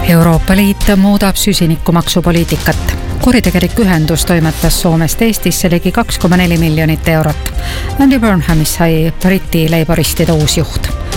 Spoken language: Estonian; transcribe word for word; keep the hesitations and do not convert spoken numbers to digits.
Euroopa Liit muudab süsinikumaksupoliitikat. Kuritegelik ühendus toimetas Soomest Eestisse ligi kaks koma neli miljonit eurot. Andy Burnhamist sai Briti leiboristide uus juht.